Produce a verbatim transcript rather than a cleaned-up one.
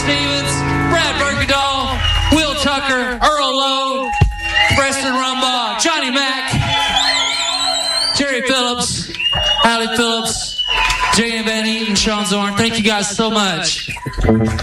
Stevens, Brad Bergendahl, Will Tucker, Earl Lowe, Preston Rumbaugh, Johnny Mack, Jerry Phillips, Allie Phillips, J M Van Eaton, Sean Zorn. Thank you guys so much.